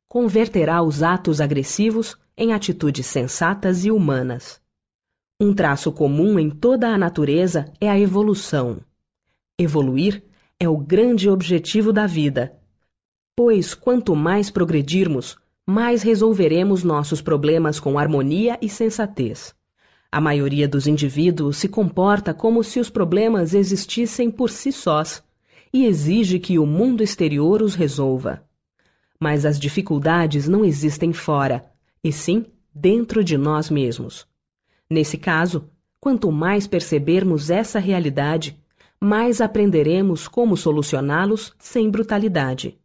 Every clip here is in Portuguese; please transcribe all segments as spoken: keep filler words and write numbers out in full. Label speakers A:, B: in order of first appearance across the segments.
A: converterá os atos agressivos em atitudes sensatas e humanas. Um traço comum em toda a natureza é a evolução. Evoluir é o grande objetivo da vida, pois quanto mais progredirmos, mais resolveremos nossos problemas com harmonia e sensatez. A maioria dos indivíduos se comporta como se os problemas existissem por si sós e exige que o mundo exterior os resolva. Mas as dificuldades não existem fora, e sim dentro de nós mesmos. Nesse caso, quanto mais percebermos essa realidade, mais aprenderemos como solucioná-los sem brutalidade.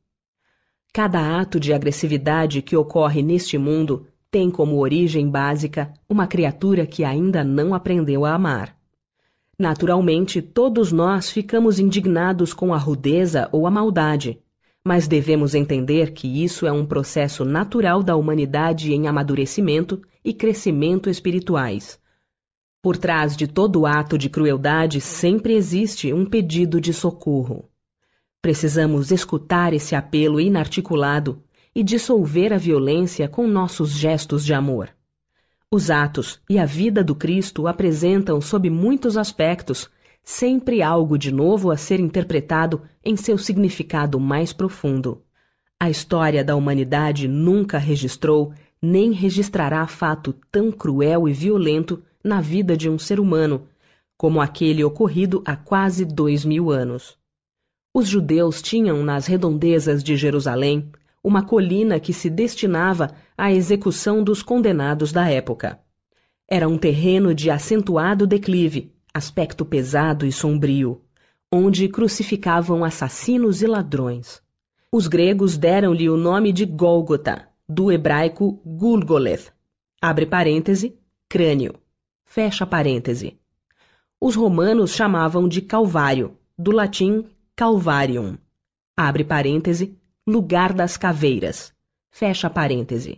A: Cada ato de agressividade que ocorre neste mundo tem como origem básica uma criatura que ainda não aprendeu a amar. Naturalmente, todos nós ficamos indignados com a rudeza ou a maldade, mas devemos entender que isso é um processo natural da humanidade em amadurecimento e crescimento espirituais. Por trás de todo ato de crueldade sempre existe um pedido de socorro. Precisamos escutar esse apelo inarticulado e dissolver a violência com nossos gestos de amor. Os atos e a vida do Cristo apresentam, sob muitos aspectos, sempre algo de novo a ser interpretado em seu significado mais profundo. A história da humanidade nunca registrou nem registrará fato tão cruel e violento na vida de um ser humano como aquele ocorrido há quase dois mil anos. Os judeus tinham nas redondezas de Jerusalém uma colina que se destinava à execução dos condenados da época. Era um terreno de acentuado declive, aspecto pesado e sombrio, onde crucificavam assassinos e ladrões. Os gregos deram-lhe o nome de Gólgota, do hebraico Gulgoleth, abre parêntese, crânio, fecha parêntese. Os romanos chamavam de Calvário, do latim Calvarium, abre parêntese, lugar das caveiras, fecha parêntese.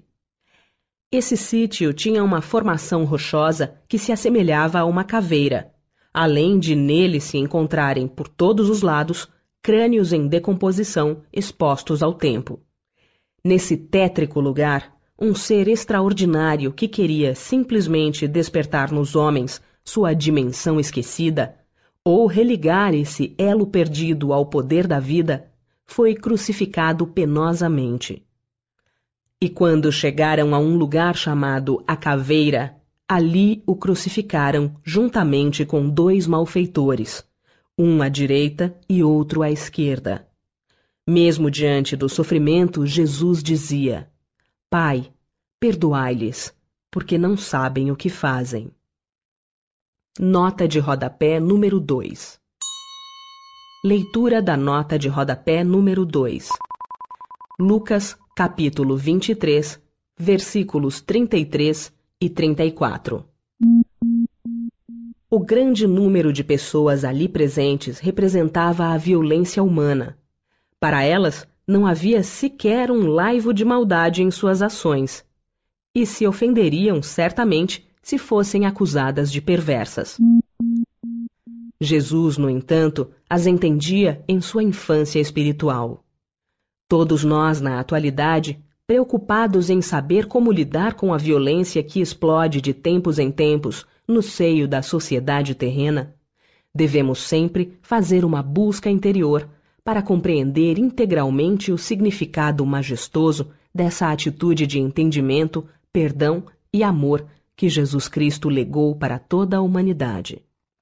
A: Esse sítio tinha uma formação rochosa que se assemelhava a uma caveira, além de nele se encontrarem por todos os lados crânios em decomposição expostos ao tempo. Nesse tétrico lugar, um ser extraordinário que queria simplesmente despertar nos homens sua dimensão esquecida, ou religar esse elo perdido ao poder da vida, foi crucificado penosamente. E quando chegaram a um lugar chamado a Caveira, ali o crucificaram juntamente com dois malfeitores, um à direita e outro à esquerda. Mesmo diante do sofrimento, Jesus dizia: Pai, perdoai-lhes, porque não sabem o que fazem. Nota de rodapé número dois. Leitura da nota de rodapé número dois. Lucas, capítulo vinte e três, versículos trinta e três e trinta e quatro. O grande número de pessoas ali presentes representava a violência humana. Para elas, não havia sequer um laivo de maldade em suas ações, e se ofenderiam certamente se fossem acusadas de perversas. Jesus, no entanto, as entendia em sua infância espiritual. Todos nós, na atualidade, preocupados em saber como lidar com a violência que explode de tempos em tempos no seio da sociedade terrena, devemos sempre fazer uma busca interior para compreender integralmente o significado majestoso dessa atitude de entendimento, perdão e amor que Jesus Cristo legou para toda a humanidade.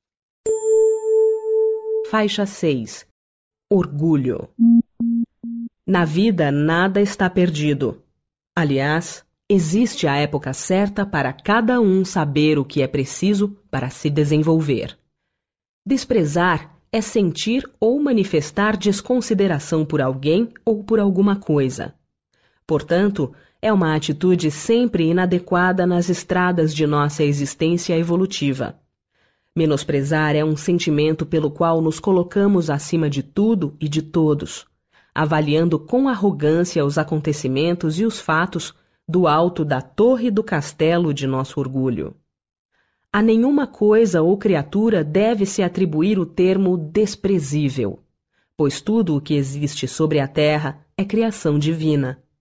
A: Faixa seis. Orgulho. Na vida nada está perdido. Aliás, existe a época certa para cada um saber o que é preciso para se desenvolver. Desprezar é sentir ou manifestar desconsideração por alguém ou por alguma coisa. Portanto, é uma atitude sempre inadequada nas estradas de nossa existência evolutiva. Menosprezar é um sentimento pelo qual nos colocamos acima de tudo e de todos, avaliando com arrogância os acontecimentos e os fatos do alto da torre do castelo de nosso orgulho. A nenhuma coisa ou criatura deve-se atribuir o termo desprezível, pois tudo o que existe sobre a terra é criação divina.